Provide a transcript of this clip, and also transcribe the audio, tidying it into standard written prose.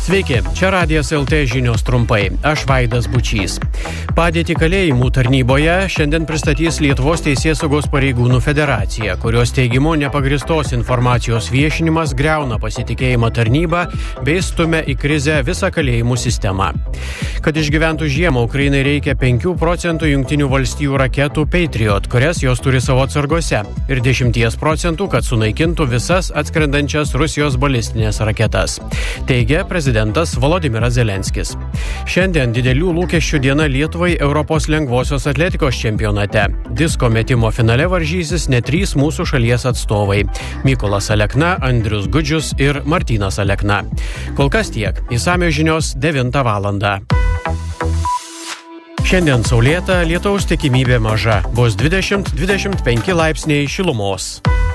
Sveiki, čia Radijas LT žinios trumpai. Aš Vaidas Bučys. Padėtį kalėjimų tarnyboje šiandien pristatys Lietuvos teisėsaugos pareigūnų federacija, kurios teigimu nepagristos informacijos viešinimas griauna pasitikėjimą tarnybą bei stumia į krizę visą kalėjimų sistemą. Kad išgyventų žiemą, Ukrainai reikia 5% Jungtinių valstijų raketų Patriot, kurias jos turi savo atsargose, ir 10%, kad sunaikintų visas atskrendančias Rusijos balistinės raketas, teigia prezidentas Volodymyras Zelenskis. Šiandien didelių lūkesčių diena Lietuvai Europos lengvosios atletikos čempionate. Disko metimo finale varžysis net 3 mūsų šalies atstovai – Mykolas Alekna, Andrius Gudžius ir Martynas Alekna. Kol kas tiek. Išsamios žinios 9 valandą. Šiandien saulėta, lietaus tikimybė maža. Bus 20-25 laipsniai šilumos.